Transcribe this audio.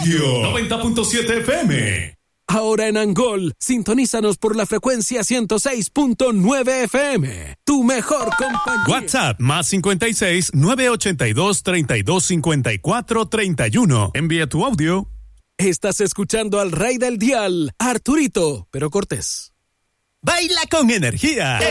Audio 90.7 FM. Ahora en Angol, sintonízanos por la frecuencia 106.9 FM. Tu mejor compañía. WhatsApp más 56 982 32 54 31. Envía tu audio. Estás escuchando al rey del dial, Arturito, pero Cortés. Baila con energía.